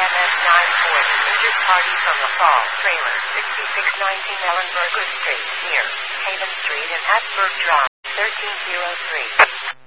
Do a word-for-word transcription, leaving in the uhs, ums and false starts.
M S nine forty, injured party from a fall trailer, sixty-six nineteen Ellenberger Street, near Haven Street and Hattsburg Drive, thirteen oh three.